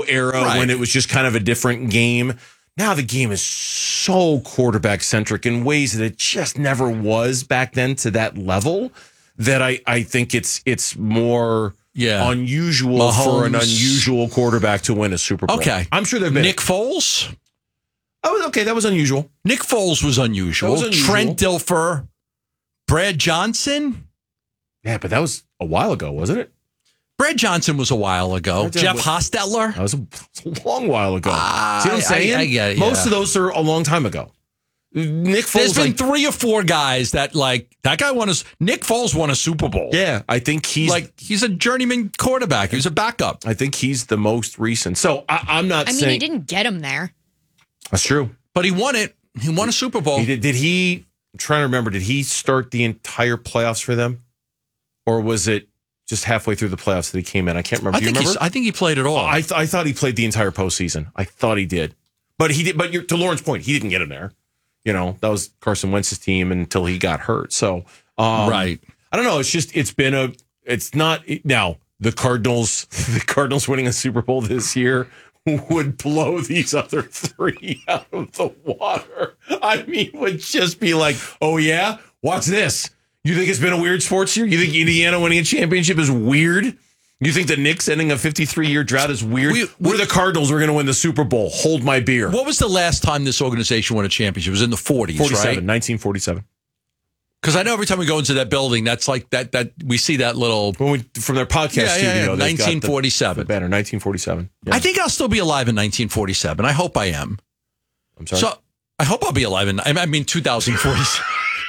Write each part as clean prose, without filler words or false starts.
era when it was just kind of a different game. Now the game is so quarterback-centric in ways that it just never was back then to that level that I think it's more unusual for an unusual quarterback to win a Super Bowl. Okay. I'm sure there've been. Nick Foles? Oh, okay, that was unusual. Nick Foles was unusual. Trent Dilfer. Brad Johnson? Yeah, but that was a while ago, wasn't it? Brad Johnson was a while ago. Jeff Hostetler? That was a long while ago. See what I'm saying? I get it, Most of those are a long time ago. Nick Foles. There's been 3 or 4 guys that that guy Nick Foles won a Super Bowl. Yeah, I think he's a journeyman quarterback. He was a backup. I think he's the most recent. So I'm not saying. I mean, he didn't get him there. That's true. But he won it. He won a Super Bowl. Did he, I'm trying to remember, did he start the entire playoffs for them? Or was it just halfway through the playoffs that he came in? I can't remember. Do you remember? I think he played it all. I thought he played the entire postseason. I thought he did. But he did. But to Lauren's point, he didn't get him there. You know, that was Carson Wentz's team until he got hurt. So, right. I don't know. It's not now the Cardinals winning a Super Bowl this year would blow these other 3 out of the water. I mean, would just be like, oh yeah, watch this. You think it's been a weird sports year? You think Indiana winning a championship is weird? You think the Knicks ending a 53-year drought is weird? We're the Cardinals. We're going to win the Super Bowl. Hold my beer. What was the last time this organization won a championship? It was in the 40s, 47, right? 1947. Because I know every time we go into that building, that's like that we see that little... From their podcast studio. 1947. The banner, 1947. Yeah. I think I'll still be alive in 1947. I hope I am. I'm sorry? So I hope I'll be alive in 2047.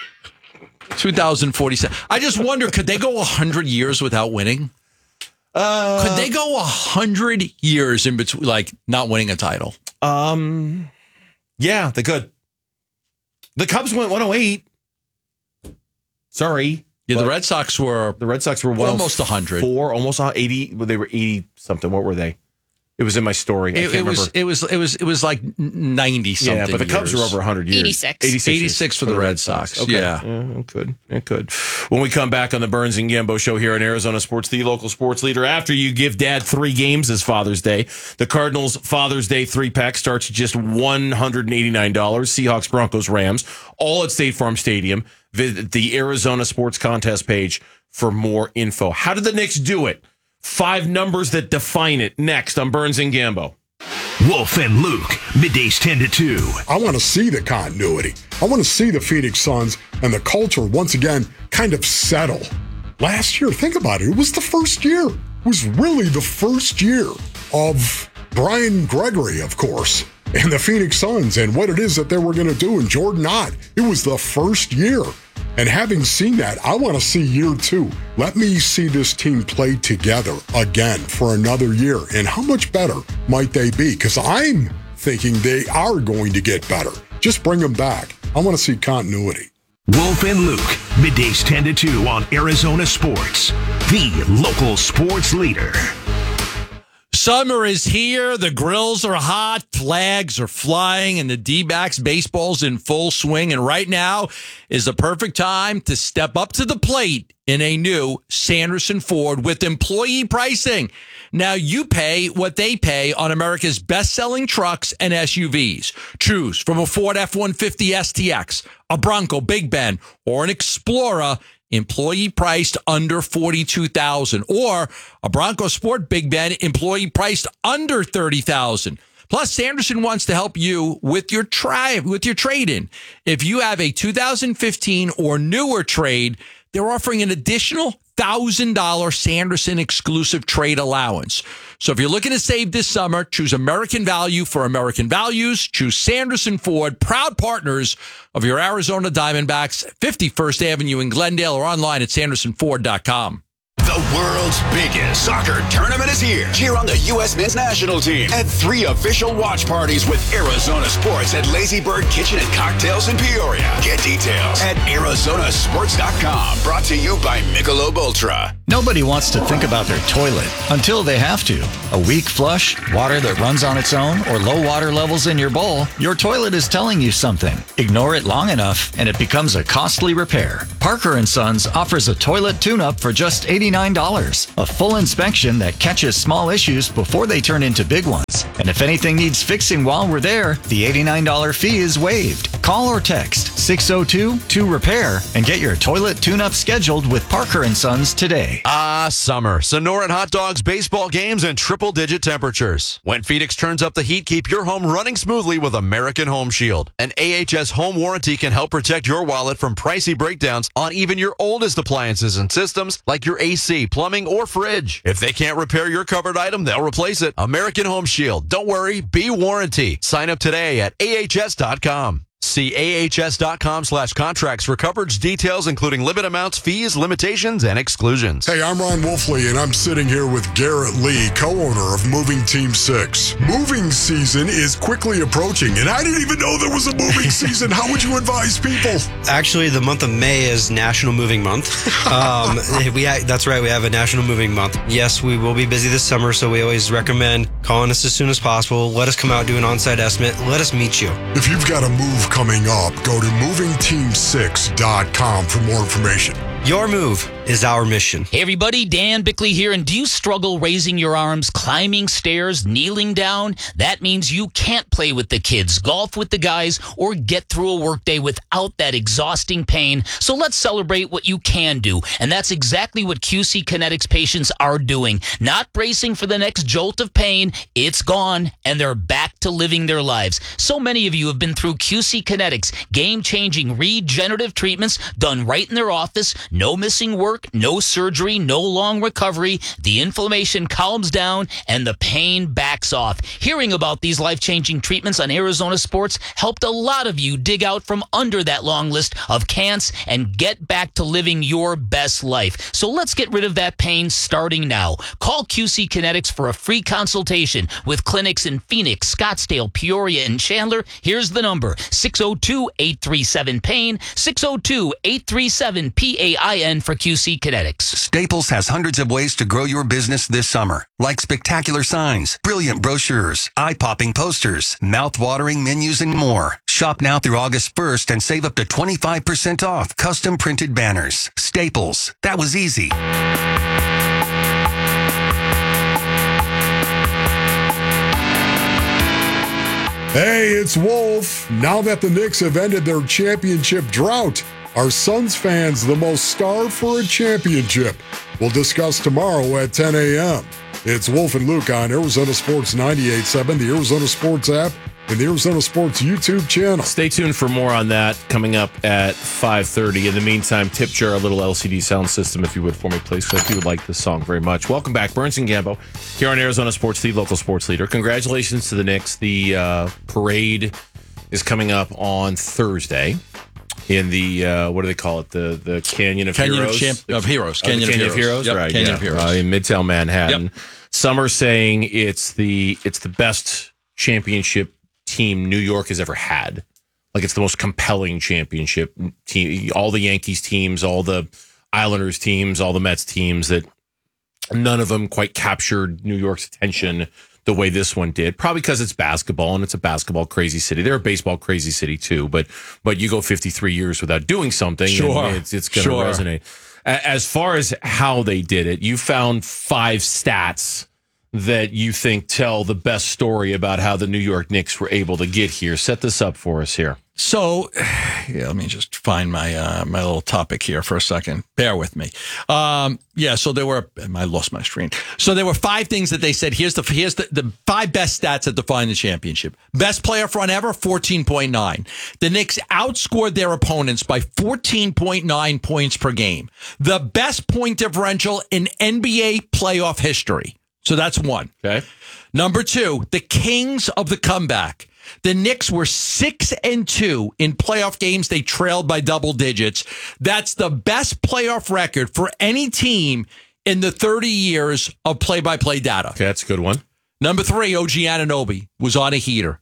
2047. I just wonder, could they go 100 years without winning? Could they go 100 years in between, not winning a title? Yeah, they could. The Cubs went 108. Sorry. Yeah, the Red Sox were almost 100. Almost 80. They were 80 something. What were they? It was in my story. It was like 90 something. Yeah, but the Cubs were over 100 years. 86 for the Red Sox. Okay. Yeah. It could. When we come back on the Burns and Gambo show here in Arizona Sports, the local sports leader, after you give Dad 3 games this Father's Day, the Cardinals Father's Day 3-pack starts at just $189. Seahawks, Broncos, Rams, all at State Farm Stadium. Visit the Arizona Sports Contest page for more info. How did the Knicks do it? 5 numbers that define it. Next on Burns and Gambo. Wolf and Luke, middays 10 to 2. I want to see the continuity. I want to see the Phoenix Suns and the culture once again kind of settle. Last year, think about it. It was the first year. It was really the first year of Brian Gregory, of course, and the Phoenix Suns and what it is that they were going to do, and Jordan Ott. It was the first year. And having seen that, I want to see year 2. Let me see this team play together again for another year. And how much better might they be? Because I'm thinking they are going to get better. Just bring them back. I want to see continuity. Wolf and Luke, middays 10 to 2 on Arizona Sports, the local sports leader. Summer is here. The grills are hot. Flags are flying, and the D-backs baseball's in full swing. And right now is the perfect time to step up to the plate in a new Sanderson Ford with employee pricing. Now you pay what they pay on America's best-selling trucks and SUVs. Choose from a Ford F-150 STX, a Bronco Big Bend, or an Explorer, employee priced under $42,000, or a Bronco Sport Big Bend, employee priced under $30,000. Plus, Sanderson wants to help you with your trade-in. If you have a 2015 or newer trade, they're offering an additional $1,000 Sanderson exclusive trade allowance. So if you're looking to save this summer, choose American value for American values. Choose Sanderson Ford, proud partners of your Arizona Diamondbacks, 51st Avenue in Glendale, or online at sandersonford.com. The world's biggest soccer tournament is here. Cheer on the U.S. men's national team at 3 official watch parties with Arizona Sports at Lazy Bird Kitchen and Cocktails in Peoria. Get details at arizonasports.com. Brought to you by Michelob Ultra. Nobody wants to think about their toilet until they have to. A weak flush, water that runs on its own, or low water levels in your bowl, your toilet is telling you something. Ignore it long enough and it becomes a costly repair. Parker & Sons offers a toilet tune-up for just $89. A full inspection that catches small issues before they turn into big ones. And if anything needs fixing while we're there, the $89 fee is waived. Call or text 602-2REPAIR and get your toilet tune-up scheduled with Parker & Sons today. Summer. Sonoran Hot Dogs baseball games and triple-digit temperatures. When Phoenix turns up the heat, keep your home running smoothly with American Home Shield. An AHS home warranty can help protect your wallet from pricey breakdowns on even your oldest appliances and systems like your AC, plumbing, or fridge. If they can't repair your covered item, they'll replace it. American Home Shield. Don't worry, be warranty. Sign up today at ahs.com. See ahs.com/contracts for coverage details, including limit amounts, fees, limitations, and exclusions. Hey, I'm Ron Wolfley, and I'm sitting here with Garrett Lee, co-owner of Moving Team 6. Moving season is quickly approaching, and I didn't even know there was a moving season. How would you advise people? Actually, the month of May is National Moving Month. That's right, we have a National Moving Month. Yes, we will be busy this summer, so we always recommend calling us as soon as possible. Let us come out, do an on-site estimate. Let us meet you. If you've got a move coming up, go to movingteam6.com for more information. Your move is our mission. Hey everybody, Dan Bickley here, and do you struggle raising your arms, climbing stairs, kneeling down? That means you can't play with the kids, golf with the guys, or get through a workday without that exhausting pain. So let's celebrate what you can do, and that's exactly what QC Kinetics patients are doing. Not bracing for the next jolt of pain, it's gone, and they're back to living their lives. So many of you have been through QC Kinetics, game-changing regenerative treatments done right in their office. No missing work, no surgery, no long recovery. The inflammation calms down and the pain backs off. Hearing about these life-changing treatments on Arizona Sports helped a lot of you dig out from under that long list of can'ts and get back to living your best life. So let's get rid of that pain starting now. Call QC Kinetics for a free consultation with clinics in Phoenix, Scottsdale, Peoria, and Chandler. Here's the number, 602-837-PAIN, 602-837-PAIN for QC Kinetics. Staples has hundreds of ways to grow your business this summer, like spectacular signs, brilliant brochures, eye-popping posters, mouth-watering menus, and more. Shop now through August 1st and save up to 25% off custom printed banners. Staples. That was easy. Hey, it's Wolf. Now that the Knicks have ended their championship drought, are Suns fans the most starved for a championship? We'll discuss tomorrow at 10 a.m. It's Wolf and Luke on Arizona Sports 98.7, the Arizona Sports app, and the Arizona Sports YouTube channel. Stay tuned for more on that coming up at 5:30. In the meantime, tip jar a little LCD sound system, if you would, for me, please. I do like this song very much. Welcome back, Burns and Gambo, here on Arizona Sports, the local sports leader. Congratulations to the Knicks. The parade is coming up on Thursday in the, what do they call it? The Canyon of Heroes? Canyon of Heroes. Canyon of Heroes, yep, right. Canyon yeah. of Heroes. In Midtown Manhattan. Yep. Some are saying it's the best championship team New York has ever had. Like, it's the most compelling championship team. All the Yankees teams, all the Islanders teams, all the Mets teams, that none of them quite captured New York's attention the way this one did. Probably because it's basketball and it's a basketball crazy city. They're a baseball crazy city too, but you go 53 years without doing something, sure, and it's going to resonate. As far as how they did it, you found 5 stats that you think tell the best story about how the New York Knicks were able to get here. Set this up for us here. So, yeah, let me just find my my little topic here for a second. Bear with me. So there were, I lost my screen. So there were 5 things that they said, here's the 5 best stats that define the championship. Best player front ever, 14.9. The Knicks outscored their opponents by 14.9 points per game. The best point differential in NBA playoff history. So that's 1. Okay. Number 2, the kings of the comeback. The Knicks were 6-2 in playoff games they trailed by double digits. That's the best playoff record for any team in the 30 years of play-by-play data. Okay, that's a good one. Number 3, OG Anunoby was on a heater,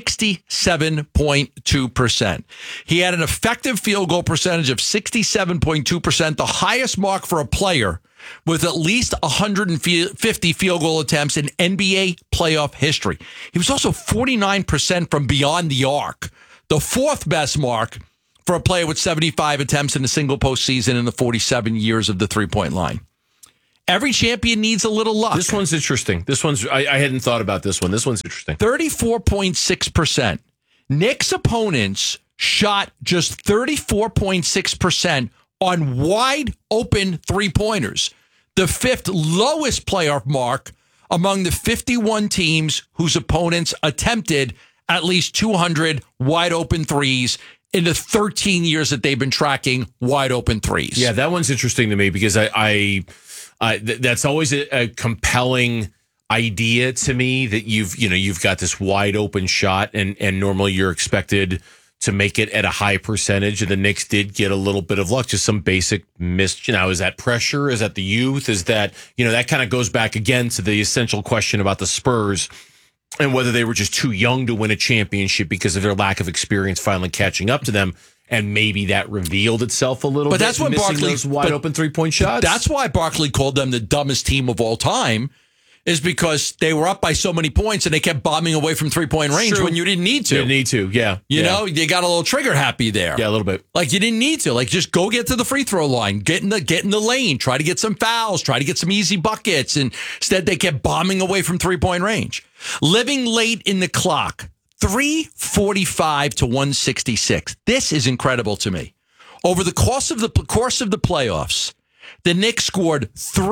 67.2%. He had an effective field goal percentage of 67.2%, the highest mark for a player with at least 150 field goal attempts in NBA playoff history. He was also 49% from beyond the arc, the fourth best mark for a player with 75 attempts in a single postseason in the 47 years of the three-point line. Every champion needs a little luck. This one's interesting. I hadn't thought about this one. This one's interesting. 34.6%. Knicks opponents shot just 34.6% on wide open three-pointers, the fifth lowest playoff mark among the 51 teams whose opponents attempted at least 200 wide open threes in the 13 years that they've been tracking wide open threes. Yeah, that one's interesting to me because that's always a compelling idea to me that you've got this wide open shot and normally you're expected to make it at a high percentage. And the Knicks did get a little bit of luck, just some basic miss. Now, is that pressure? Is that the youth? Is that, that kind of goes back again to the essential question about the Spurs and whether they were just too young to win a championship because of their lack of experience finally catching up to them. And maybe that revealed itself a little bit. But that's when Barkley, those wide open 3-point shots. That's why Barkley called them the dumbest team of all time, is because they were up by so many points and they kept bombing away from 3-point range when you didn't need to. You didn't need to, yeah. You know, you got a little trigger happy there. Yeah, a little bit. Like you didn't need to. Like just go get to the free throw line, get in the lane, try to get some fouls, try to get some easy buckets. And instead they kept bombing away from 3-point range. Living late in the clock, 345 to 166. This is incredible to me. Over the course of the playoffs, the Knicks scored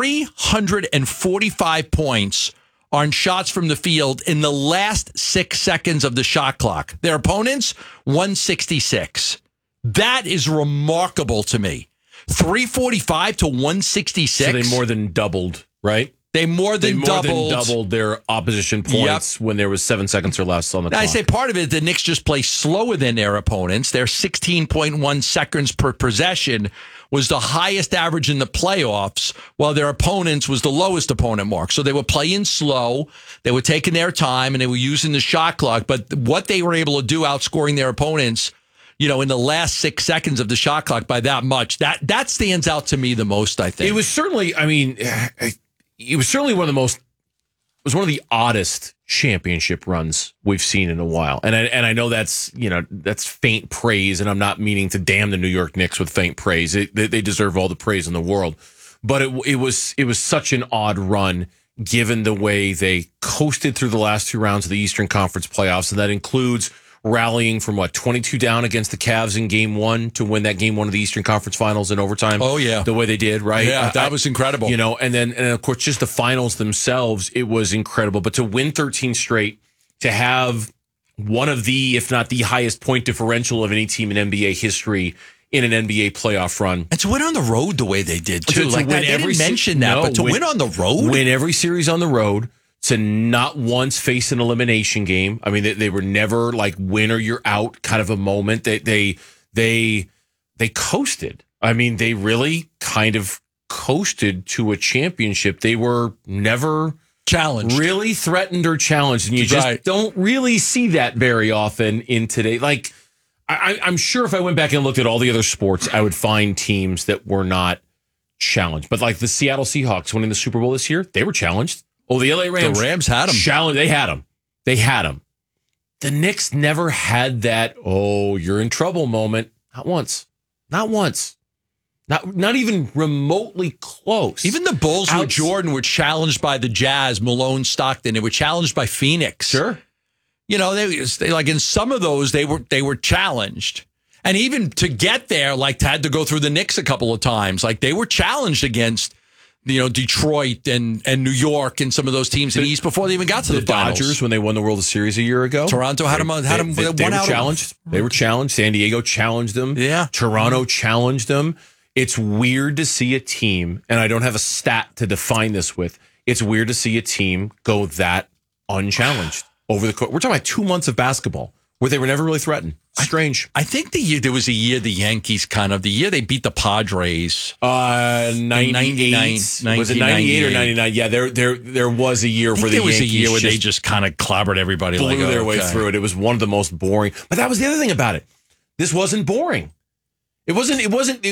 345 points on shots from the field in the last 6 seconds of the shot clock. Their opponents, 166. That is remarkable to me. 345 to 166. So they more than doubled, right? They more than doubled their opposition points when there was 7 seconds or less on the clock. I say part of it, the Knicks just play slower than their opponents. Their 16.1 seconds per possession was the highest average in the playoffs, while their opponents was the lowest opponent mark. So they were playing slow, they were taking their time, and they were using the shot clock. But what they were able to do outscoring their opponents, in the last 6 seconds of the shot clock by that much, that stands out to me the most, I think. It was certainly, it was certainly one of the oddest championship runs we've seen in a while. And I know that's faint praise, and I'm not meaning to damn the New York Knicks with faint praise. They deserve all the praise in the world. But it was such an odd run given the way they coasted through the last 2 rounds of the Eastern Conference playoffs. And that includes rallying from 22 down against the Cavs in game 1 to win that game 1 of the Eastern Conference Finals in overtime. Oh yeah. The way they did, right? Yeah, that was incredible. And then of course just the finals themselves, it was incredible. But to win 13 straight, to have one of the, if not the highest point differential of any team in NBA history in an NBA playoff run. And to win on the road the way they did too. They didn't mention that, but to win on the road? Win every series on the road. To not once face an elimination game. I mean, they were never like win or you're out kind of a moment. They coasted. I mean, they really kind of coasted to a championship. They were never challenged, really threatened or challenged, and you just don't really see that very often in today. Like, I'm sure if I went back and looked at all the other sports, I would find teams that were not challenged. But like the Seattle Seahawks winning the Super Bowl this year, they were challenged. Oh, the LA Rams. The Rams had them. They had them. They had them. The Knicks never had that, you're in trouble moment. Not once. Not once. Not even remotely close. Even the Bulls with Jordan were challenged by the Jazz, Malone, Stockton. They were challenged by Phoenix. Sure. They like in some of those, they were challenged. And even to get there, had to go through the Knicks a couple of times. Like they were challenged against Detroit and New York and some of those teams in the East before they even got to the finals. Dodgers, when they won the World Series a year ago. Toronto had them. They were challenged. They were challenged. San Diego challenged them. Yeah. Toronto challenged them. It's weird to see a team, and I don't have a stat to define this with. It's weird to see a team go that unchallenged over the course. We're talking about 2 months of basketball where they were never really threatened. Strange. I think there was a year the Yankees the year they beat the Padres. 98. Was it 98 or 99? Yeah, there was a year where the Yankees was a year where they just kind of clobbered everybody. Blew their way through it. It was one of the most boring. But that was the other thing about it. This wasn't boring. It wasn't,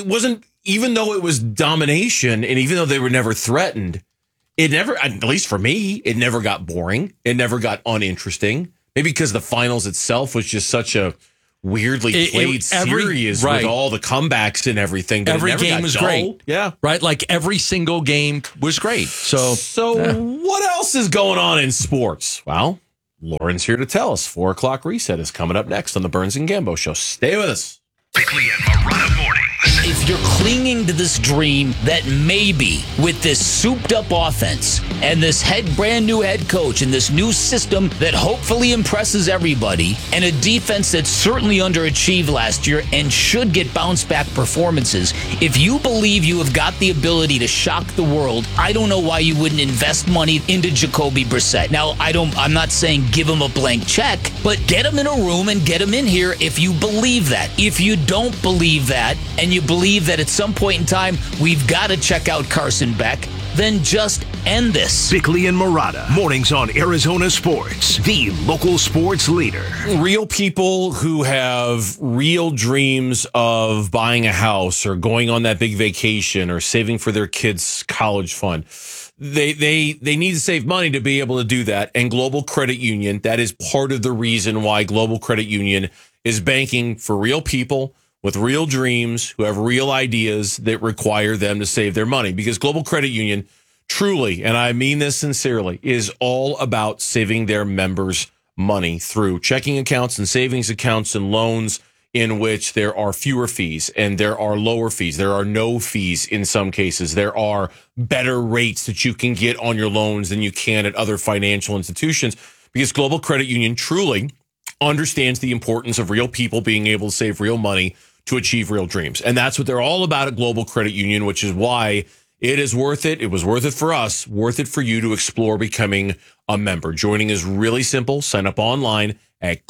even though it was domination and even though they were never threatened, it never, at least for me, it never got boring. It never got uninteresting. Maybe because the finals itself was just such a weirdly played series with all the comebacks and everything. But every game was great. Yeah. Right? Like every single game was great. So what else is going on in sports? Well, Lauren's here to tell us. 4 o'clock reset is coming up next on the Burns and Gambo Show. Stay with us. Bickley and Marotta mornings. If you're clinging to this dream that maybe with this souped up offense and this brand new head coach and this new system that hopefully impresses everybody and a defense that certainly underachieved last year and should get bounce back performances, if you believe you have got the ability to shock the world, I don't know why you wouldn't invest money into Jacoby Brissett. Now, I'm not saying give him a blank check, but get him in a room and get him in here if you believe that. If you don't believe that and you believe that at some point in time we've got to check out Carson Beck, then just end this. Bickley and Marotta, mornings on Arizona Sports, the local sports leader. Real people who have real dreams of buying a house or going on that big vacation or saving for their kids' college fund. They need to save money to be able to do that. And Global Credit Union, that is part of the reason why Global Credit Union is banking for real people with real dreams who have real ideas that require them to save their money. Because Global Credit Union truly, and I mean this sincerely, is all about saving their members money through checking accounts and savings accounts and loans in which there are fewer fees and there are lower fees. There are no fees in some cases. There are better rates that you can get on your loans than you can at other financial institutions, because Global Credit Union truly understands the importance of real people being able to save real money to achieve real dreams. And that's what they're all about at Global Credit Union, which is why it is worth it. It was worth it for us, worth it for you to explore becoming a member. Joining is really simple. Sign up online at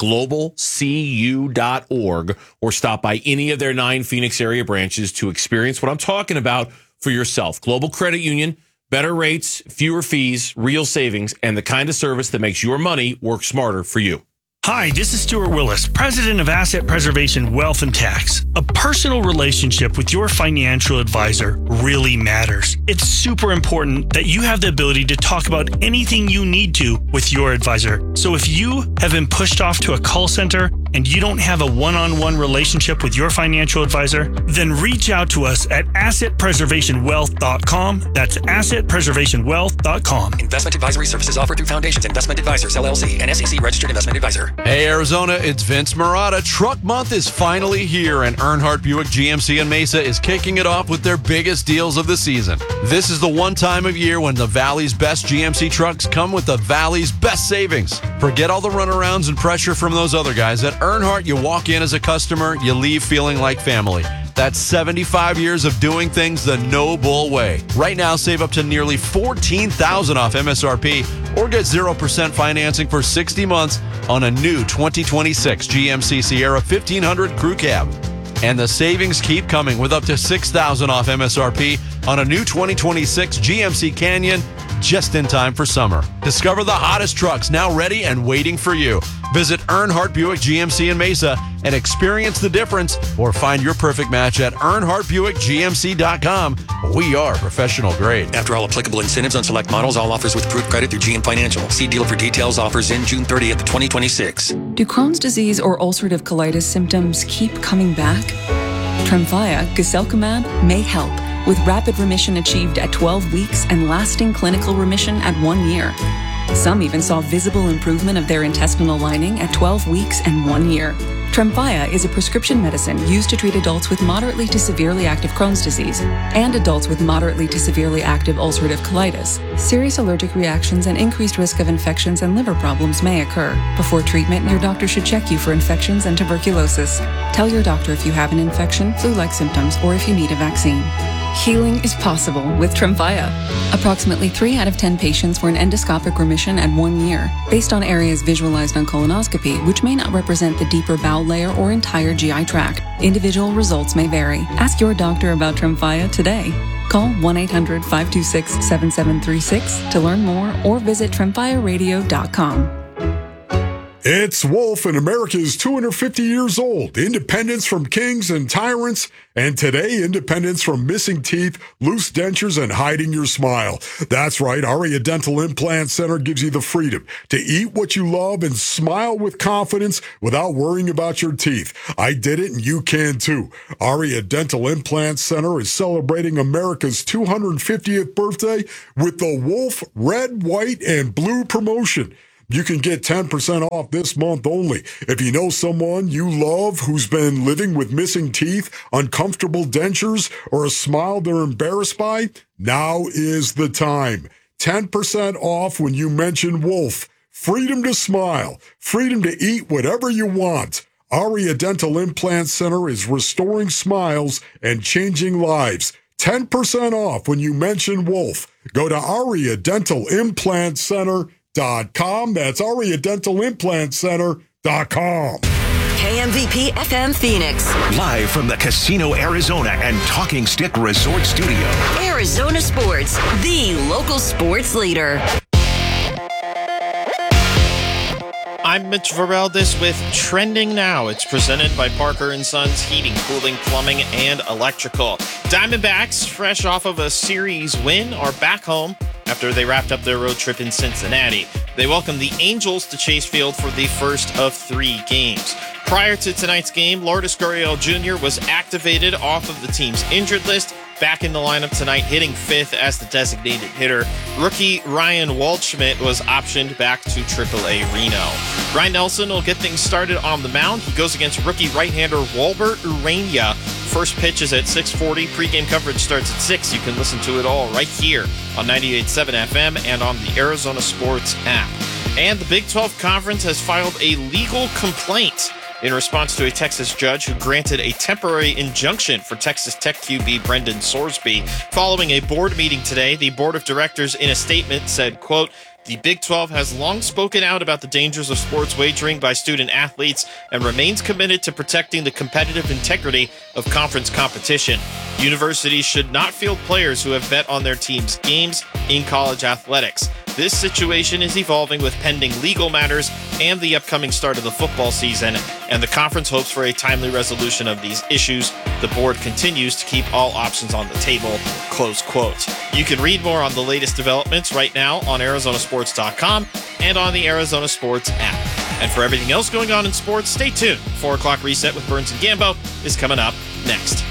globalcu.org or stop by any of their 9 Phoenix area branches to experience what I'm talking about for yourself. Global Credit Union, better rates, fewer fees, real savings, and the kind of service that makes your money work smarter for you. Hi, this is Stuart Willis, President of Asset Preservation Wealth and Tax. A personal relationship with your financial advisor really matters. It's super important that you have the ability to talk about anything you need to with your advisor. So if you have been pushed off to a call center and you don't have a one-on-one relationship with your financial advisor, then reach out to us at assetpreservationwealth.com. That's assetpreservationwealth.com. Investment advisory services offered through Foundations Investment Advisors, LLC, an SEC registered investment advisor. Hey, Arizona, it's Vince Marotta. Truck Month is finally here, and Earnhardt Buick GMC in Mesa is kicking it off with their biggest deals of the season. This is the one time of year when the Valley's best GMC trucks come with the Valley's best savings. Forget all the runarounds and pressure from those other guys. At Earnhardt, you walk in as a customer, you leave feeling like family. That's 75 years of doing things the no bull way. Right now, save up to nearly $14,000 off MSRP or get 0% financing for 60 months on a new 2026 GMC Sierra 1500 Crew Cab. And the savings keep coming with up to $6,000 off MSRP on a new 2026 GMC Canyon just in time for summer. Discover the hottest trucks now ready and waiting for you. Visit Earnhardt Buick GMC in Mesa and experience the difference, or find your perfect match at EarnhardtBuickGMC.com. We are professional grade. After all applicable incentives on select models, all offers with approved credit through GM Financial. See dealer for details. Offers in June 30th, 2026. Do Crohn's disease or ulcerative colitis symptoms keep coming back? Tremfya, guselkumab, may help, with rapid remission achieved at 12 weeks and lasting clinical remission at 1 year. Some even saw visible improvement of their intestinal lining at 12 weeks and 1 year. Tremfya is a prescription medicine used to treat adults with moderately to severely active Crohn's disease and adults with moderately to severely active ulcerative colitis. Serious allergic reactions and increased risk of infections and liver problems may occur. Before treatment, your doctor should check you for infections and tuberculosis. Tell your doctor if you have an infection, flu-like symptoms, or if you need a vaccine. Healing is possible with Tremfya. Approximately 3 out of 10 patients were in endoscopic remission at 1 year, based on areas visualized on colonoscopy, which may not represent the deeper bowel layer or entire GI tract. Individual results may vary. Ask your doctor about Tremfya today. Call 1-800-526-7736 to learn more or visit TremfyaRadio.com. It's Wolf, and America is 250 years old. Independence from kings and tyrants, and today, independence from missing teeth, loose dentures, and hiding your smile. That's right, Aria Dental Implant Center gives you the freedom to eat what you love and smile with confidence without worrying about your teeth. I did it, and you can too. Aria Dental Implant Center is celebrating America's 250th birthday with the Wolf Red, White, and Blue promotion. You can get 10% off this month only. If you know someone you love who's been living with missing teeth, uncomfortable dentures, or a smile they're embarrassed by, now is the time. 10% off when you mention Wolf. Freedom to smile. Freedom to eat whatever you want. Aria Dental Implant Center is restoring smiles and changing lives. 10% off when you mention Wolf. Go to AriaDentalImplantCenter.com. That's AriaDentalImplantCenter.com. KMVP FM Phoenix. Live from the Casino Arizona and Talking Stick Resort Studio. Arizona Sports, the local sports leader. I'm Mitch Vareldes with Trending Now. It's presented by Parker & Sons Heating, Cooling, Plumbing, and Electrical. Diamondbacks, fresh off of a series win, are back home after they wrapped up their road trip in Cincinnati. They welcome the Angels to Chase Field for the first of 3 games. Prior to tonight's game, Lourdes Gurriel Jr. was activated off of the team's injured list, back in the lineup tonight, hitting 5th as the designated hitter. Rookie Ryan Waldschmidt was optioned back to AAA Reno. Ryan Nelson will get things started on the mound. He goes against rookie right-hander Walbert Urania. First pitch is at 6:40. Pre-game coverage starts at 6. You can listen to it all right here on 98.7 FM and on the Arizona Sports app. And the Big 12 Conference has filed a legal complaint in response to a Texas judge who granted a temporary injunction for Texas Tech QB Brendan Sorsby. Following a board meeting today, the board of directors in a statement said, quote, "The Big 12 has long spoken out about the dangers of sports wagering by student athletes and remains committed to protecting the competitive integrity of conference competition. Universities should not field players who have bet on their team's games in college athletics. This situation is evolving with pending legal matters and the upcoming start of the football season, and the conference hopes for a timely resolution of these issues. The board continues to keep all options on the table," close quote. You can read more on the latest developments right now on ArizonaSports.com and on the Arizona Sports app. And for everything else going on in sports, stay tuned. 4 o'clock reset with Burns and Gambo is coming up next.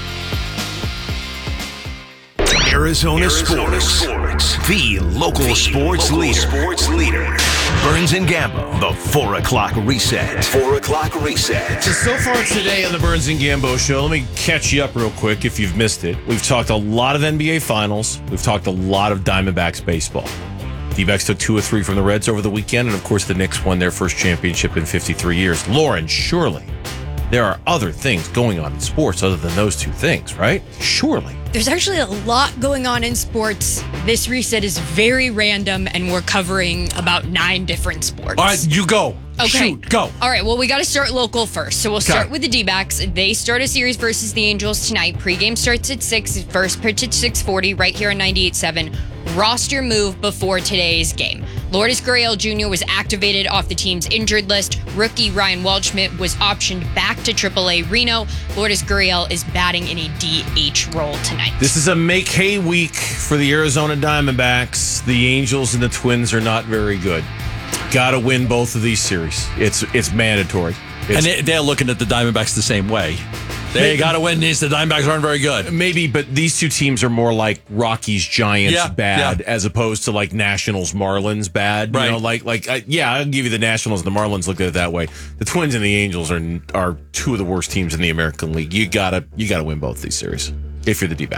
Arizona Sports, the local sports leader. Burns and Gambo, the 4 o'clock reset. 4 o'clock reset. So far today on the Burns and Gambo show, let me catch you up real quick if you've missed it. We've talked a lot of NBA Finals. We've talked a lot of Diamondbacks baseball. D-backs took 2 of 3 from the Reds over the weekend, and of course the Knicks won their first championship in 53 years. Lauren, surely there are other things going on in sports other than those 2 things, right? Surely. There's actually a lot going on in sports. This reset is very random, and we're covering about 9 different sports. All right, you go. Okay. Shoot, go. All right, well, we got to start local first. So we'll start with the D-backs. They start a series versus the Angels tonight. Pre-game starts at 6, first pitch at 6:40, right here on 98.7. Roster move before today's game. Lourdes Gurriel Jr. was activated off the team's injured list. Rookie Ryan Waldschmidt was optioned back to AAA Reno. Lourdes Gurriel is batting in a DH role tonight. This is a make hay week for the Arizona Diamondbacks. The Angels and the Twins are not very good. Got to win both of these series. It's mandatory. And they're looking at the Diamondbacks the same way. They got to win these. The Diamondbacks aren't very good. Maybe, but these 2 teams are more like Rockies, Giants bad, as opposed to like Nationals, Marlins bad. Right. You know, I'll give you the Nationals and the Marlins. Look at it that way. The Twins and the Angels are 2 of the worst teams in the American League. You gotta win both these series if you're the D-backs.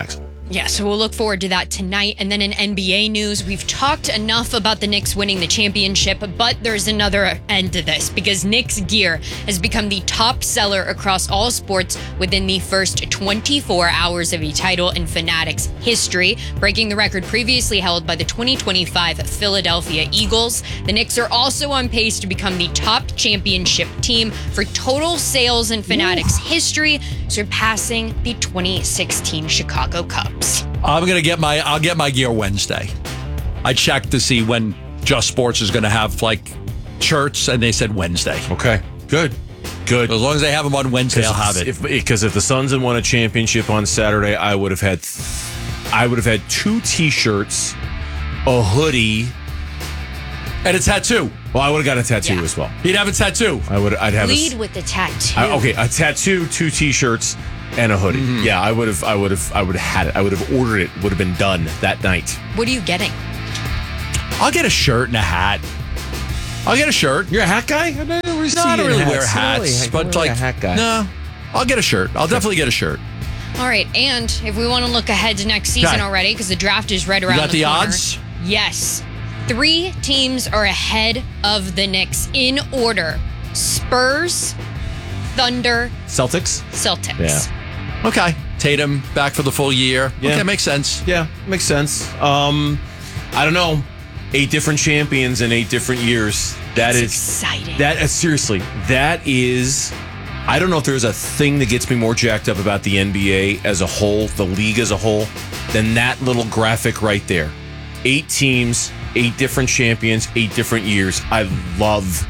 Yeah, so we'll look forward to that tonight. And then in NBA news, we've talked enough about the Knicks winning the championship, but there's another end to this because Knicks gear has become the top seller across all sports within the first 24 hours of a title in Fanatics history, breaking the record previously held by the 2025 Philadelphia Eagles. The Knicks are also on pace to become the top championship team for total sales in Fanatics history, surpassing the 2016 Chicago Cubs. I'll get my gear Wednesday. I checked to see when Just Sports is going to have like shirts, and they said Wednesday. Okay, good. As long as they have them on Wednesday, I'll have it. Because if the Suns had won a championship on Saturday, I would have had 2 T-shirts, a hoodie, and a tattoo. Well, I would have got a tattoo as well. You'd have a tattoo. I'd have Lead with the tattoo. a tattoo, 2 T-shirts, and a hoodie. Mm-hmm. Yeah, I would have had it. I would have ordered it. Would have been done that night. What are you getting? I'll get a shirt and a hat. I'll get a shirt. You're a hat guy? I don't really wear hats, but like, a hat guy. No, I'll get a shirt. I'll definitely get a shirt. All right, and if we want to look ahead to next season already, because the draft is right around You got the corner. odds? Yes. 3 teams are ahead of the Knicks in order: Spurs, Thunder, Celtics. Celtics. Yeah. Okay. Tatum back for the full year. Yeah. Okay, makes sense. Yeah, makes sense. I don't know. 8 different champions in 8 different years. That's exciting. Seriously, that is. I don't know if there's a thing that gets me more jacked up about the NBA as a whole, the league as a whole, than that little graphic right there. 8 teams, 8 different champions, 8 different years. I love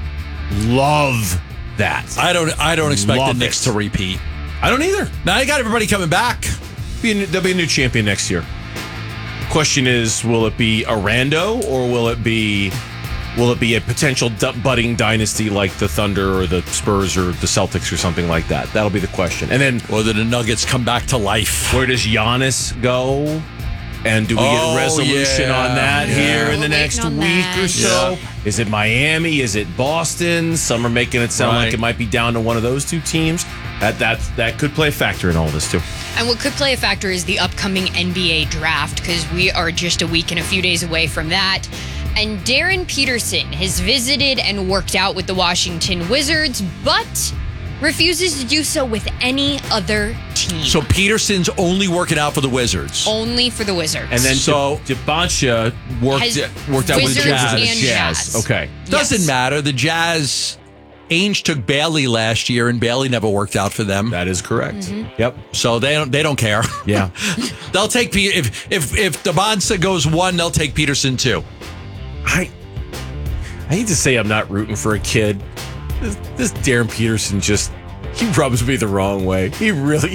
that. I don't expect Love the Knicks it. to repeat. I don't either. Now you got everybody coming back. There'll be a new champion next year. Question is, will it be a rando or will it be a potential budding dynasty like the Thunder or the Spurs or the Celtics or something like that? That'll be the question. And then, or do the Nuggets come back to life? Where does Giannis go? And do we get resolution on that here in the next week or so? Yeah. Is it Miami? Is it Boston? Some are making it sound like it might be down to one of those 2 teams. That could play a factor in all this too. And what could play a factor is the upcoming NBA draft, because we are just a week and a few days away from that. And Darren Peterson has visited and worked out with the Washington Wizards, but refuses to do so with any other team. So Peterson's only working out for the Wizards. Only for the Wizards. And then Debancha worked out with the Jazz. Okay. Doesn't matter. The Jazz, Ainge took Bailey last year, and Bailey never worked out for them. That is correct. Mm-hmm. Yep. So they don't care. Yeah. They'll take if Debancha goes 1, they'll take Peterson 2. I hate to say I'm not rooting for a kid. This Darren Peterson he rubs me the wrong way. He really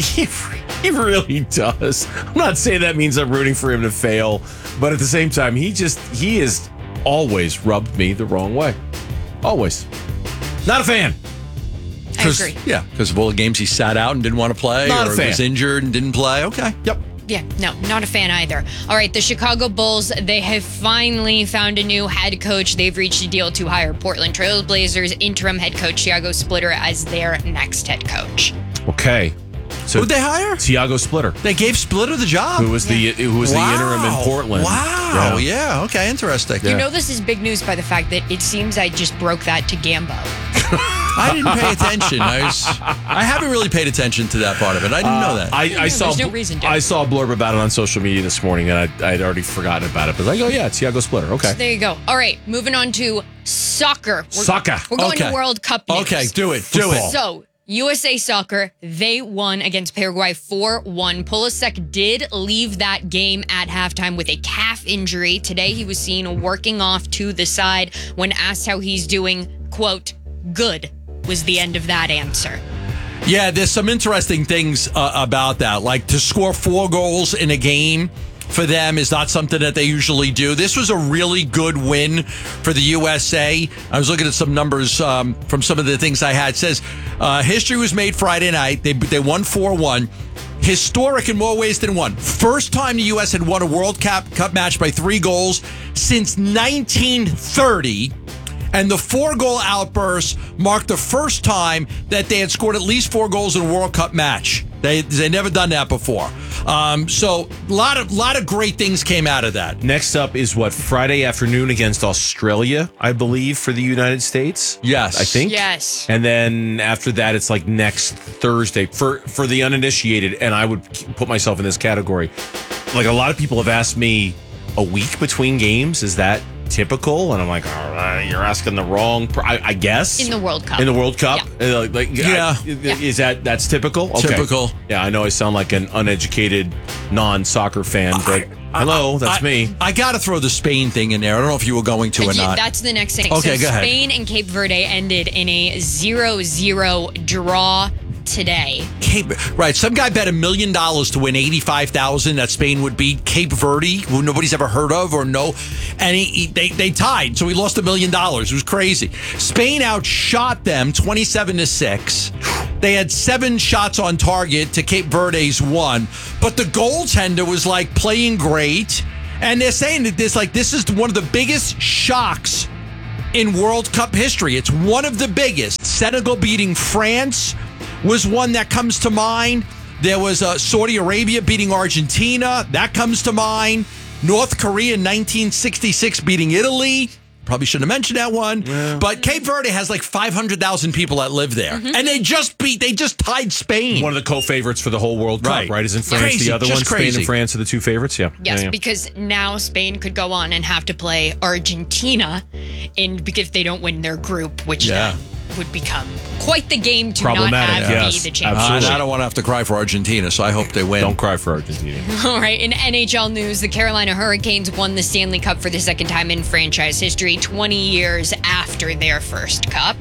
does. I'm not saying that means I'm rooting for him to fail, but at the same time, he has always rubbed me the wrong way. Always. Not a fan. I agree. Yeah, because of all the games he sat out and didn't want to play, Not a fan. was injured and didn't play. Okay. Yep. Yeah, no, not a fan either. All right, the Chicago Bulls, they have finally found a new head coach. They've reached a deal to hire Portland Trail Blazers interim head coach Thiago Splitter as their next head coach. Okay. So who'd they hire? Thiago Splitter. They gave Splitter the job. Who was the interim in Portland. Wow. Yeah. Okay. Interesting. You know this is big news by the fact that it seems I just broke that to Gambo. I didn't pay attention. I haven't really paid attention to that part of it. I didn't know that. I saw. There's no reason to. I saw a blurb about it on social media this morning, and I'd already forgotten about it. But like, oh yeah, it's Thiago Splitter. Okay. So there you go. All right, moving on to soccer. We're going to World Cup news. Okay, do it. Do it. So USA Soccer, they won against Paraguay 4-1. Pulisic did leave that game at halftime with a calf injury. Today he was seen working off to the side. When asked how he's doing, quote, good was the end of that answer. Yeah, there's some interesting things about that. Like to score 4 goals in a game for them is not something that they usually do. This was a really good win for the USA. I was looking at some numbers from some of the things I had. It says history was made Friday night. They won 4-1. Historic in more ways than one. First time the U.S. had won a World Cup match by 3 goals since 1930. And the 4-goal outburst marked the first time that they had scored at least 4 goals in a World Cup match. They never done that before. So a lot of great things came out of that. Next up is what, Friday afternoon against Australia, I believe, for the United States. Yes, I think. Yes. And then after that, it's like next Thursday for the uninitiated. And I would put myself in this category. Like, a lot of people have asked me, a week between games, is that typical? And I'm like, you're asking the wrong. I guess In the World Cup. In the World Cup, Yeah. Is that's typical? Okay. Typical. Yeah, I know I sound like an uneducated non-soccer fan, but hello, that's me. I got to throw the Spain thing in there. I don't know if you were going to or not. That's the next thing. Okay, so go ahead. Spain and Cape Verde ended in a 0-0 draw today. Right. Some guy bet $1 million to win $85,000 that Spain would beat Cape Verde, who nobody's ever heard of or know. And they tied, so he lost $1 million. It was crazy. Spain outshot them 27-6. They had 7 shots on target to Cape Verde's 1. But the goaltender was like playing great. And they're saying that this is one of the biggest shocks in World Cup history. It's one of the biggest. Senegal beating France was one that comes to mind. There was Saudi Arabia beating Argentina. That comes to mind. North Korea in 1966 beating Italy. Probably shouldn't have mentioned that one. Yeah. But Cape Verde has like 500,000 people that live there. Mm-hmm. And they just tied Spain. One of the co-favorites for the whole World Cup, right? Isn't France crazy, the other one? Crazy. Spain and France are the two favorites, yeah. Yes, yeah. because now Spain could go on and have to play Argentina because they don't win their group, which then would become quite the game to not have be the championship. I don't want to have to cry for Argentina, so I hope they win. Don't cry for Argentina. All right, in NHL news, the Carolina Hurricanes won the Stanley Cup for the second time in franchise history, 20 years after their first cup.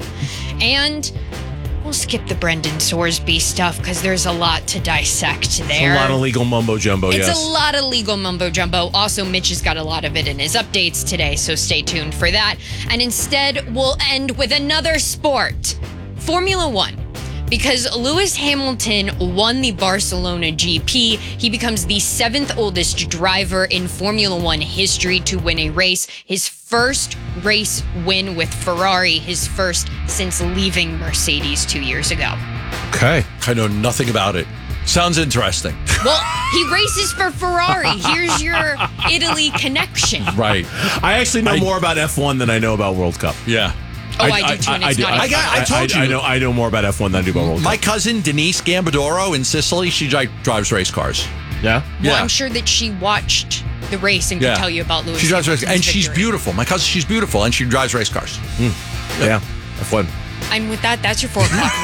And we'll skip the Brendan Sorsby stuff because there's a lot to dissect there. It's a lot of legal mumbo-jumbo, It's yes. a lot of legal mumbo-jumbo. Also, Mitch has got a lot of it in his updates today, so stay tuned for that. And instead, we'll end with another sport, Formula One. Because Lewis Hamilton won the Barcelona GP, he becomes the 7th oldest driver in Formula One history to win a race. His first race win with Ferrari, his first since leaving Mercedes 2 years ago. Okay. I know nothing about it. Sounds interesting. Well, he races for Ferrari. Here's your Italy connection. Right. I actually know more about F1 than I know about World Cup. Yeah. Oh, I do too. I told you. I know more about F1 than I do about World Cup. My cousin, Denise Gambadoro in Sicily, she drives race cars. Yeah? Well, I'm sure that she watched the race and can tell you about Lewis. She drives race, and Hamilton's she's victory. beautiful. My cousin, she's beautiful, and she drives race cars. Yeah, F1. And with that, that's your 4 o'clock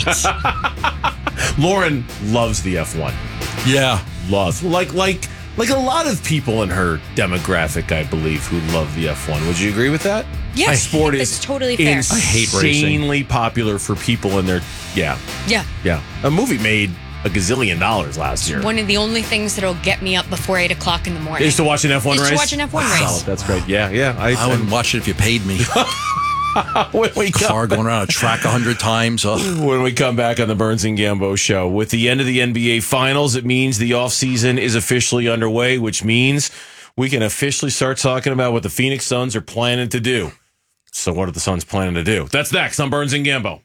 reset. Lauren loves the F1. Yeah. Loves. Like a lot of people in her demographic, I believe, who love the F1. Would you agree with that? Yes, sport that's is totally fair. I hate racing. Insanely popular for people in their Yeah. A movie made $1 gazillion last year. One of the only things that'll get me up before 8 o'clock in the morning Is to watch an F1 race? To watch an F1 race. Oh, that's great. Yeah. I wouldn't watch it if you paid me. Car going around a track 100 times. When we come back on the Burns and Gambo show, with the end of the NBA Finals, it means the offseason is officially underway, which means we can officially start talking about what the Phoenix Suns are planning to do. So what are the Suns planning to do? That's next on Burns and Gambo.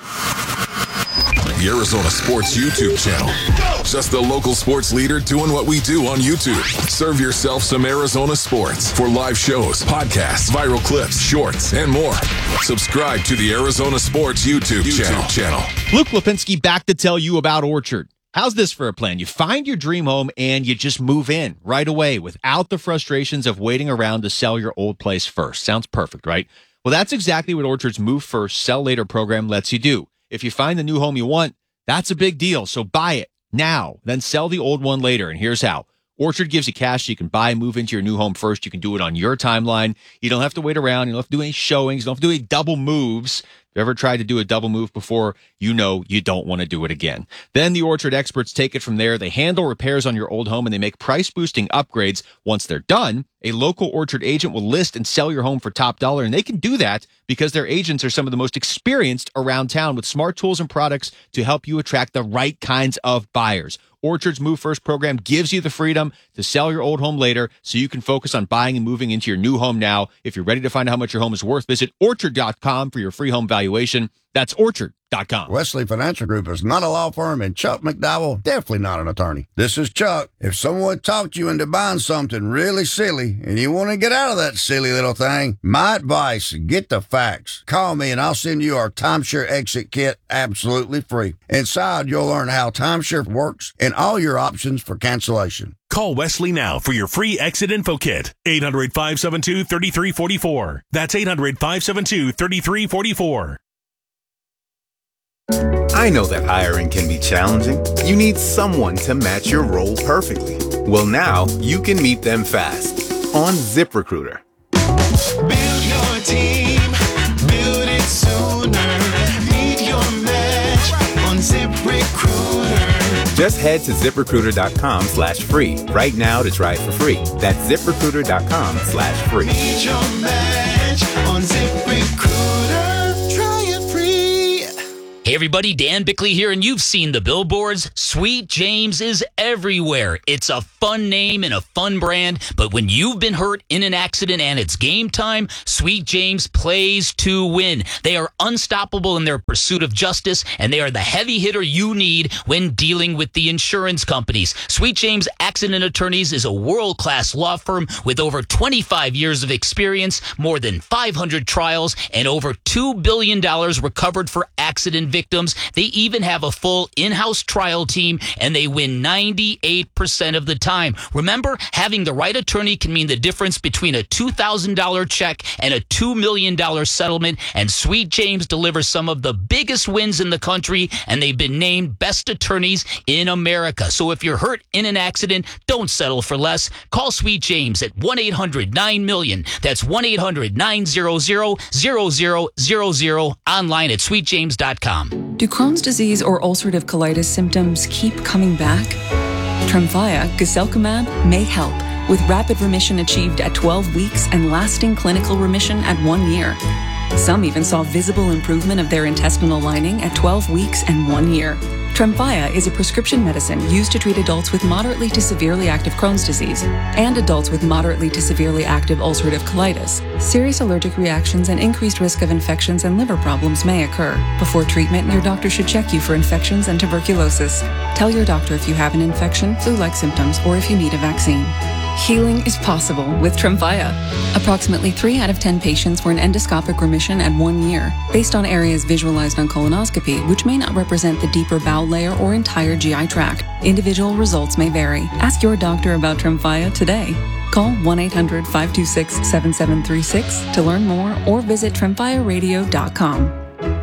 The Arizona Sports YouTube channel. Just the local sports leader doing what we do on YouTube. Serve yourself some Arizona sports for live shows, podcasts, viral clips, shorts, and more. Subscribe to the Arizona Sports YouTube channel. Luke Lipinski back to tell you about Orchard. How's this for a plan? You find your dream home and you just move in right away without the frustrations of waiting around to sell your old place first. Sounds perfect, right? Well, that's exactly what Orchard's Move First, Sell Later program lets you do. If you find the new home you want, that's a big deal. So buy it now, then sell the old one later. And here's how. Orchard gives you cash so you can buy and move into your new home first. You can do it on your timeline. You don't have to wait around. You don't have to do any showings. You don't have to do any double moves. If you ever tried to do a double move before, you know you don't want to do it again. Then the Orchard experts take it from there. They handle repairs on your old home and they make price-boosting upgrades. Once they're done, a local Orchard agent will list and sell your home for top dollar, and they can do that because their agents are some of the most experienced around town with smart tools and products to help you attract the right kinds of buyers. Orchard's Move First program gives you the freedom to sell your old home later so you can focus on buying and moving into your new home now. If you're ready to find out how much your home is worth, visit Orchard.com for your free home valuation. That's Orchard.com. WesleyFinancialGroup.com. Wesley Financial Group is not a law firm, and Chuck McDowell definitely not an attorney. This is Chuck. If someone talked you into buying something really silly and you want to get out of that silly little thing, my advice, get the facts. Call me and I'll send you our timeshare exit kit absolutely free. Inside, you'll learn how timeshare works and all your options for cancellation. Call Wesley now for your free exit info kit. 800-572-3344. That's 800-572-3344. I know that hiring can be challenging. You need someone to match your role perfectly. Well, now you can meet them fast on ZipRecruiter. Build your team, build it sooner. Meet your match on ZipRecruiter. Just head to ZipRecruiter.com/free right now to try it for free. That's ZipRecruiter.com/free. Meet your match on ZipRecruiter. Try it free. Hey everybody, Dan Bickley here, and you've seen the billboards. Sweet James is everywhere. It's a fun name and a fun brand, but when you've been hurt in an accident and it's game time, Sweet James plays to win. They are unstoppable in their pursuit of justice, and they are the heavy hitter you need when dealing with the insurance companies. Sweet James Accident Attorneys is a world-class law firm with over 25 years of experience, more than 500 trials, and over $2 billion recovered for accident victims. They even have a full in-house trial team, and they win 98% of the time. Remember, having the right attorney can mean the difference between a $2,000 check and a $2 million settlement, and Sweet James delivers some of the biggest wins in the country, and they've been named best attorneys in America. So if you're hurt in an accident, don't settle for less. Call Sweet James at 1-800-9-MILLION. That's 1-800-900-0000, online at sweetjames.com. Do Crohn's disease or ulcerative colitis symptoms keep coming back? Tremfya guselkumab may help, with rapid remission achieved at 12 weeks and lasting clinical remission at 1 year. Some even saw visible improvement of their intestinal lining at 12 weeks and 1 year. Tremfya is a prescription medicine used to treat adults with moderately to severely active Crohn's disease and adults with moderately to severely active ulcerative colitis. Serious allergic reactions and increased risk of infections and liver problems may occur. Before treatment, your doctor should check you for infections and tuberculosis. Tell your doctor if you have an infection, flu-like symptoms, or if you need a vaccine. Healing is possible with Tremfya. Approximately 3 out of 10 patients were in endoscopic remission at 1 year, based on areas visualized on colonoscopy, which may not represent the deeper bowel layer or entire GI tract. Individual results may vary. Ask your doctor about Tremfya today. Call 1-800-526-7736 to learn more, or visit tremfyaradio.com.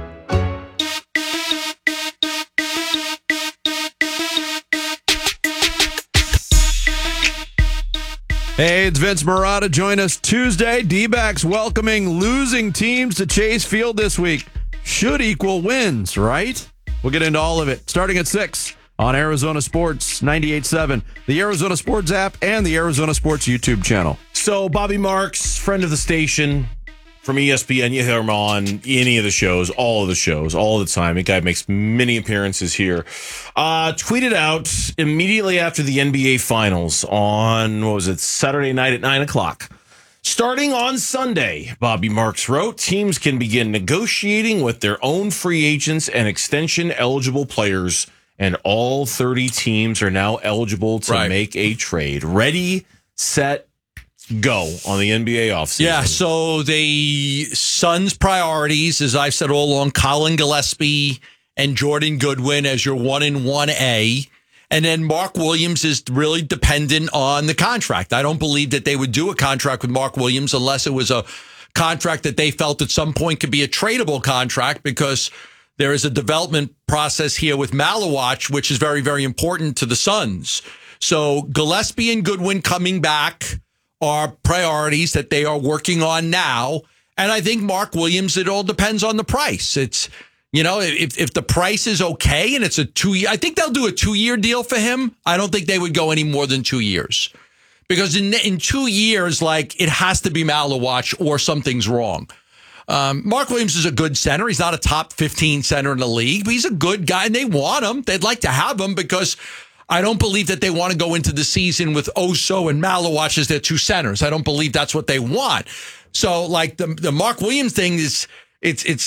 Hey, it's Vince Marotta. Join us Tuesday. D-backs welcoming losing teams to Chase Field this week. Should equal wins, right? We'll get into all of it starting at 6 on Arizona Sports 98.7, the Arizona Sports app, and the Arizona Sports YouTube channel. So Bobby Marks, friend of the station from ESPN, you hear him on any of the shows, all of the shows, all the time. The guy makes many appearances here. Tweeted out immediately after the NBA Finals on, Saturday night at 9 o'clock. Starting on Sunday, Bobby Marks wrote, teams can begin negotiating with their own free agents and extension-eligible players, and all 30 teams are now eligible to make a trade. Ready, set, go on the NBA offseason. Yeah, so the Suns' priorities, as I've said all along, Colin Gillespie and Jordan Goodwin as your 1 and 1A. And then Mark Williams is really dependent on the contract. I don't believe that they would do a contract with Mark Williams unless it was a contract that they felt at some point could be a tradable contract, because there is a development process here with Malawach, which is very, very important to the Suns. So Gillespie and Goodwin coming back are priorities that they are working on now. And I think Mark Williams, it all depends on the price. It's, you know, if the price is okay and it's a 2-year, I think they'll do a 2-year deal for him. I don't think they would go any more than 2 years, because in 2 years, like, it has to be Malawach or something's wrong. Mark Williams is a good center. He's not a top 15 center in the league, but he's a good guy, and they want him. They'd like to have him, because I don't believe that they want to go into the season with Oso and Malawach as their two centers. I don't believe that's what they want. So, like, the Mark Williams thing is, it's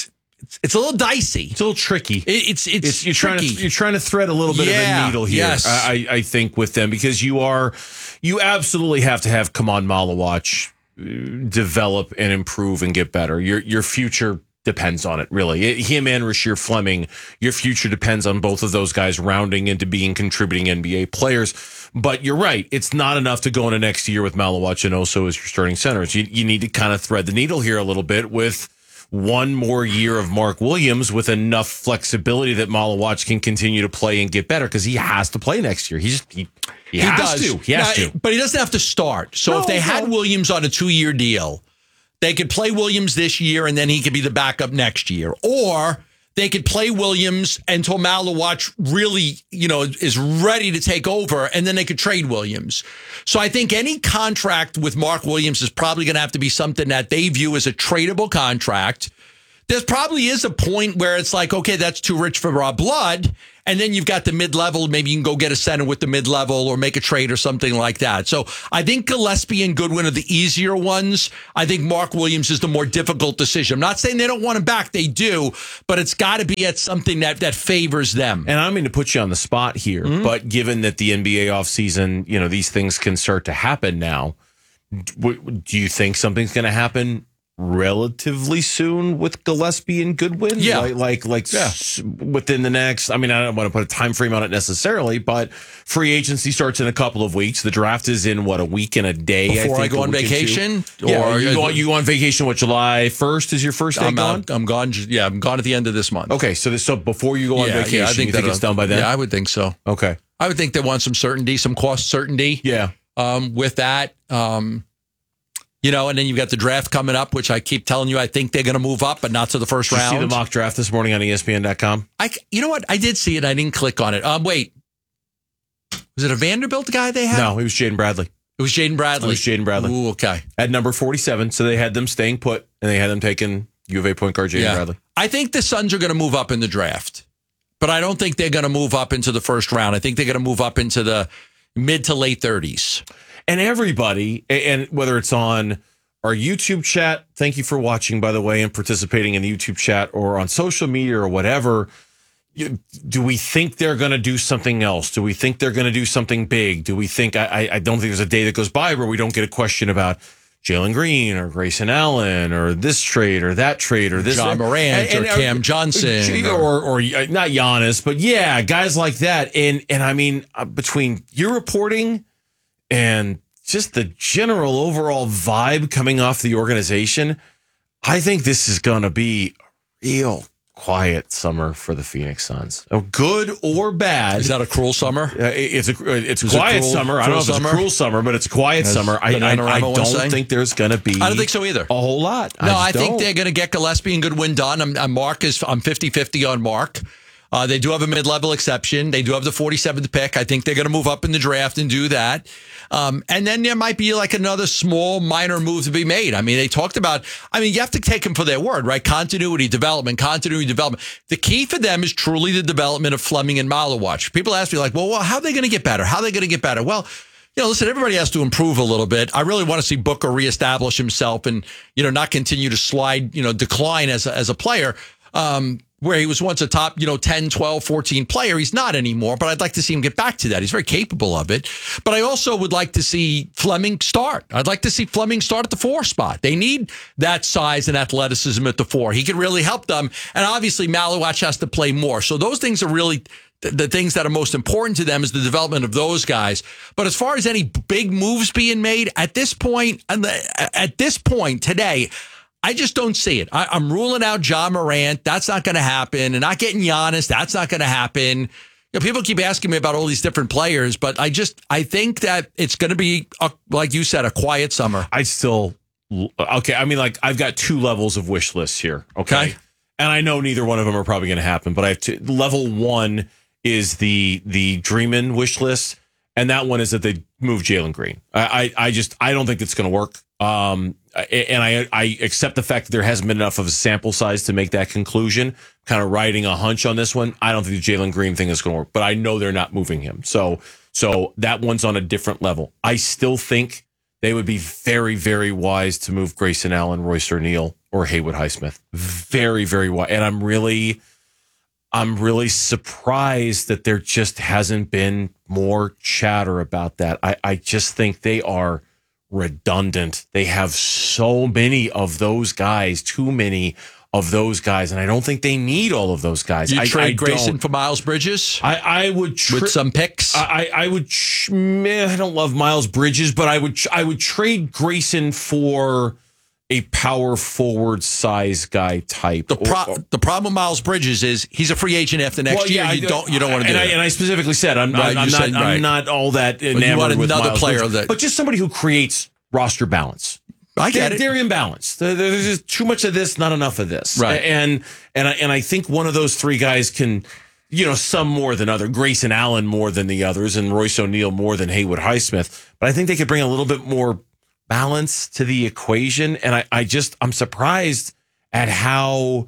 it's a little dicey. It's a little tricky. It's you're tricky. trying to thread a little bit of a needle here. Yes. I think with them, because you absolutely have to have Kaman Malawach develop and improve and get better. Your future depends on it, really. Him and Rasheer Fleming, your future depends on both of those guys rounding into being contributing NBA players. But you're right. It's not enough to go into next year with Malawach and Oso as your starting centers. You need to kind of thread the needle here a little bit with one more year of Mark Williams with enough flexibility that Malawach can continue to play and get better, because he has to play next year. He has to. He has to. But he doesn't have to start. So if they had Williams on a 2-year deal, they could play Williams this year and then he could be the backup next year. Or they could play Williams until Malawach really, is ready to take over, and then they could trade Williams. So I think any contract with Mark Williams is probably going to have to be something that they view as a tradable contract. There probably is a point where it's like, okay, that's too rich for our blood. And then you've got the mid-level. Maybe you can go get a center with the mid-level or make a trade or something like that. So I think Gillespie and Goodwin are the easier ones. I think Mark Williams is the more difficult decision. I'm not saying they don't want him back. They do. But it's got to be at something that favors them. And I don't mean to put you on the spot here, but given that the NBA offseason, these things can start to happen now, do you think something's going to happen relatively soon with Gillespie and Goodwin? Yeah. Like within the next, I don't want to put a time frame on it necessarily, but free agency starts in a couple of weeks. The draft is in a week and a day. Before I go on vacation? Or you go on vacation, July 1st is your first day gone? I'm gone. Yeah, I'm gone at the end of this month. Okay. So before you go on vacation, I think it's done by then? Yeah, I would think so. Okay. I would think they want some certainty, some cost certainty. Yeah. With that, and then you've got the draft coming up, which I keep telling you, I think they're going to move up, but not to the first round. Did you see the mock draft this morning on ESPN.com? You know what? I did see it. I didn't click on it. Wait. Was it a Vanderbilt guy they had? No, it was Jaden Bradley. It was Jaden Bradley. Ooh, okay. At number 47, so they had them staying put, and they had them taking U of A point guard Jaden Bradley. I think the Suns are going to move up in the draft, but I don't think they're going to move up into the first round. I think they're going to move up into the mid to late 30s. And everybody, and whether it's on our YouTube chat, thank you for watching, by the way, and participating in the YouTube chat, or on social media or whatever, do we think they're going to do something else? Do we think they're going to do something big? Do we think, I don't think there's a day that goes by where we don't get a question about Jalen Green or Grayson Allen or this trade or that trade or this. John Morant or Cam Johnson. Or not Giannis, but yeah, guys like that. And I mean, between your reporting and just the general overall vibe coming off the organization, I think this is going to be a real quiet summer for the Phoenix Suns. Good or bad. Is that a cruel summer? It's a quiet summer. I don't know if it's a cruel summer, but it's a quiet summer. I don't think there's going to be. I don't think so either. A whole lot. No, I think they're going to get Gillespie and Goodwin done. I'm 50-50 on Mark. They do have a mid-level exception. They do have the 47th pick. I think they're going to move up in the draft and do that. And then there might be like another small minor move to be made. I mean, they talked about, you have to take them for their word, right? Continuity, development. The key for them is truly the development of Fleming and Malawach. People ask me like, well, how are they going to get better? Well, listen, everybody has to improve a little bit. I really want to see Booker reestablish himself and, not continue to slide, decline as a player. Where he was once a top, 10, 12, 14 player. He's not anymore, but I'd like to see him get back to that. He's very capable of it. But I also would like to see Fleming start. I'd like to see Fleming start at the 4 spot. They need that size and athleticism at the 4. He can really help them. And obviously, Malawach has to play more. So those things are really the things that are most important to them is the development of those guys. But as far as any big moves being made at this point today, I just don't see it. I'm ruling out John Morant. That's not going to happen. And not getting Giannis. That's not going to happen. People keep asking me about all these different players, but I think that it's going to be, like you said, a quiet summer. I've got 2 levels of wish lists here. Okay. And I know neither one of them are probably going to happen, but I have to. Level 1 is the Dreamin' wish list. And that one is that they move Jalen Green. I don't think it's going to work. And I accept the fact that there hasn't been enough of a sample size to make that conclusion. Kind of riding a hunch on this one. I don't think the Jalen Green thing is going to work, but I know they're not moving him. So that one's on a different level. I still think they would be very, very wise to move Grayson Allen, Royce O'Neal, or Haywood Highsmith. Very, very wide. And I'm really surprised that there just hasn't been more chatter about that. I just think they are redundant. They have so many of those guys, too many of those guys, and I don't think they need all of those guys. You trade Grayson don't. for Miles Bridges? I would with some picks. I would. I don't love Miles Bridges, but I would trade Grayson for a power forward size guy type. The problem with Miles Bridges is he's a free agent after next year. You don't want to do that. And I specifically said I'm not all that enamored with another Miles player Bridges, but just somebody who creates roster balance. I get it. They're imbalanced. There's just too much of this, not enough of this. Right. And I think one of those three guys can, some more than other. Grayson Allen more than the others, and Royce O'Neal more than Haywood Highsmith. But I think they could bring a little bit more balance to the equation. And I'm surprised at how,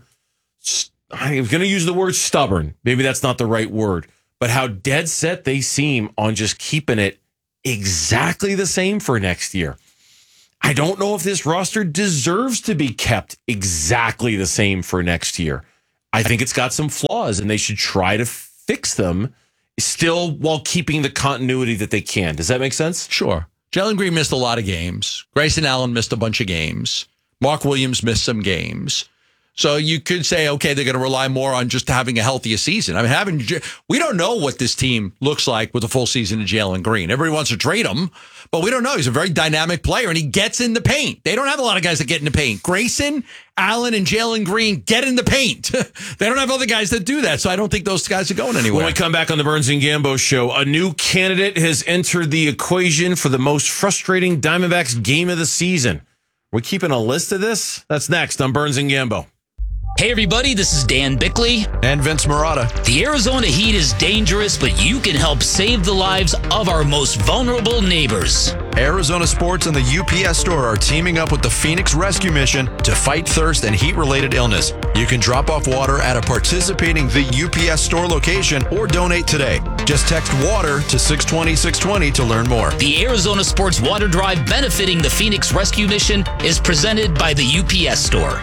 I'm going to use the word stubborn. Maybe that's not the right word, but how dead set they seem on just keeping it exactly the same for next year. I don't know if this roster deserves to be kept exactly the same for next year. I think it's got some flaws, and they should try to fix them still while keeping the continuity that they can. Does that make sense? Sure. Jalen Green missed a lot of games. Grayson Allen missed a bunch of games. Mark Williams missed some games. So you could say, okay, they're going to rely more on just having a healthier season. I mean, we don't know what this team looks like with a full season of Jalen Green. Everybody wants to trade him, but we don't know. He's a very dynamic player, and he gets in the paint. They don't have a lot of guys that get in the paint. Grayson, Allen, and Jalen Green get in the paint. They don't have other guys that do that, so I don't think those guys are going anywhere. When we come back on the Burns and Gambo show, a new candidate has entered the equation for the most frustrating Diamondbacks game of the season. We're keeping a list of this? That's next on Burns and Gambo. Hey everybody, this is Dan Bickley. And Vince Marotta. The Arizona heat is dangerous, but you can help save the lives of our most vulnerable neighbors. Arizona Sports and the UPS Store are teaming up with the Phoenix Rescue Mission to fight thirst and heat-related illness. You can drop off water at a participating The UPS Store location or donate today. Just text WATER to 620-620 to learn more. The Arizona Sports Water Drive benefiting the Phoenix Rescue Mission is presented by the UPS Store.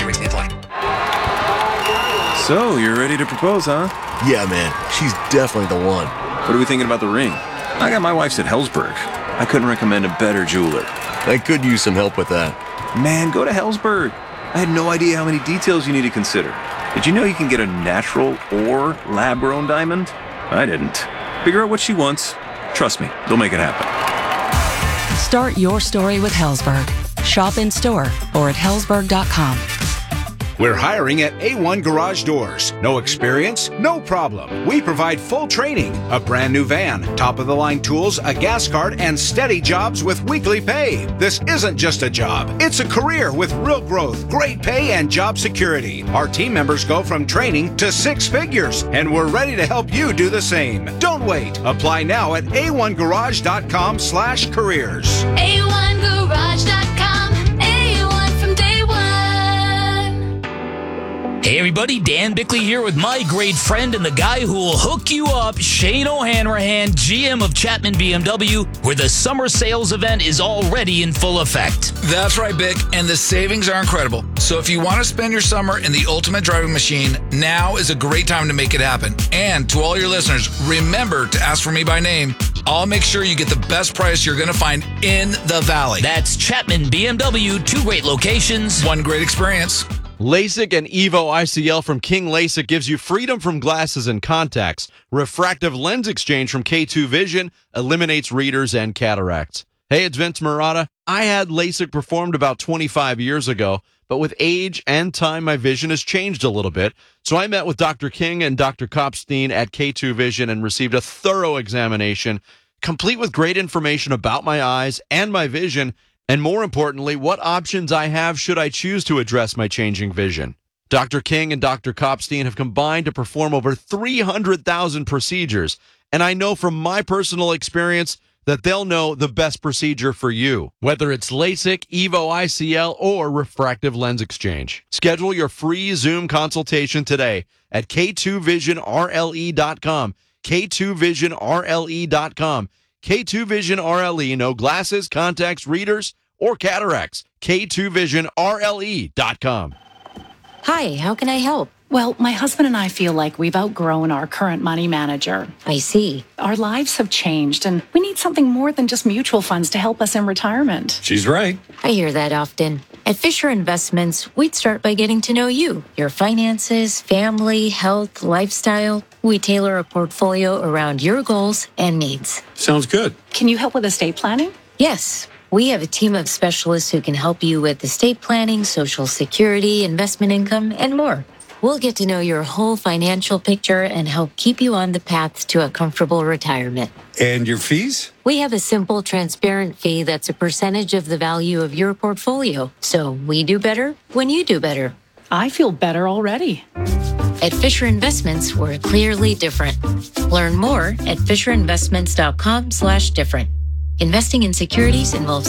So, you're ready to propose, huh? Yeah, man. She's definitely the one. What are we thinking about the ring? I got my wife's at Hellsberg. I couldn't recommend a better jeweler. I could use some help with that. Man, go to Hellsberg. I had no idea how many details you need to consider. Did you know you can get a natural or lab-grown diamond? I didn't. Figure out what she wants. Trust me, they'll make it happen. Start your story with Hellsberg. Shop in store or at hellsberg.com. We're hiring at A1 Garage Doors. No experience? No problem. We provide full training, a brand new van, top-of-the-line tools, a gas card, and steady jobs with weekly pay. This isn't just a job. It's a career with real growth, great pay, and job security. Our team members go from training to 6 figures, and we're ready to help you do the same. Don't wait. Apply now at a1garage.com/careers. A1garage.com. A1 from day one. Hey everybody, Dan Bickley here with my great friend and the guy who will hook you up, Shane O'Hanrahan, GM of Chapman BMW, where the summer sales event is already in full effect. That's right, Bick, and the savings are incredible. So if you want to spend your summer in the ultimate driving machine, now is a great time to make it happen. And to all your listeners, remember to ask for me by name. I'll make sure you get the best price you're going to find in the Valley. That's Chapman BMW, 2 great locations, 1 great experience. LASIK and EVO ICL from King LASIK gives you freedom from glasses and contacts. Refractive lens exchange from K2 Vision eliminates readers and cataracts. Hey, it's Vince Marotta. I had LASIK performed about 25 years ago, but with age and time, my vision has changed a little bit. So I met with Dr. King and Dr. Kopstein at K2 Vision and received a thorough examination, complete with great information about my eyes and my vision, and more importantly, what options I have should I choose to address my changing vision. Dr. King and Dr. Kopstein have combined to perform over 300,000 procedures, and I know from my personal experience that they'll know the best procedure for you, whether it's LASIK, EVO ICL, or refractive lens exchange. Schedule your free Zoom consultation today at K2VisionRLE.com, K2VisionRLE.com. K2 Vision RLE, no glasses, contacts, readers, or cataracts. K2VisionRLE.com. Hi, how can I help? Well, my husband and I feel like we've outgrown our current money manager. I see. Our lives have changed, and we need something more than just mutual funds to help us in retirement. She's right. I hear that often. At Fisher Investments, we'd start by getting to know you, your finances, family, health, lifestyle. We tailor a portfolio around your goals and needs. Sounds good. Can you help with estate planning? Yes. We have a team of specialists who can help you with estate planning, Social Security, investment income, and more. We'll get to know your whole financial picture and help keep you on the path to a comfortable retirement. And your fees? We have a simple, transparent fee that's a percentage of the value of your portfolio. So we do better when you do better. I feel better already. At Fisher Investments, we're clearly different. Learn more at FisherInvestments.com/different. Investing in securities involves